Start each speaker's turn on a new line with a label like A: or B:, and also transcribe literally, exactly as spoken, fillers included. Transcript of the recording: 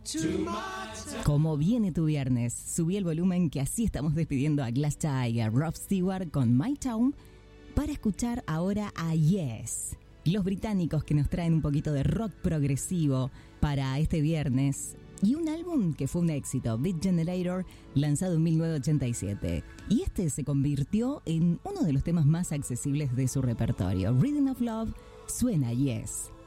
A: Como viene tu viernes, subí el volumen que así estamos despidiendo a Glass Tiger, Rob Stewart con My Town, para escuchar ahora a Yes, los británicos que nos traen un poquito de rock progresivo para este viernes, y un álbum que fue un éxito, Beat Generator, lanzado en mil novecientos ochenta y siete. Y este se convirtió en uno de los temas más accesibles de su repertorio. Rhythm of Love, suena Yes.